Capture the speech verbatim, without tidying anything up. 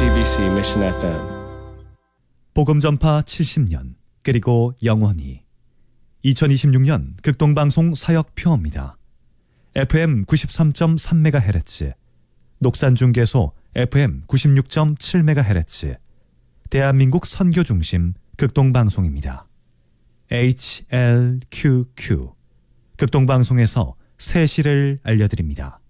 씨비씨 Mission 에프엠 복음 전파 칠십 년 그리고 영원히 이천이십육 년 극동방송 사역표입니다. 에프엠 구십삼 점 삼 메가헤르츠, 녹산중계소 에프엠 구십육 점 칠 메가헤르츠, 대한민국 선교중심 극동방송입니다. 에이치엘큐큐 극동방송에서 새 시를 알려드립니다.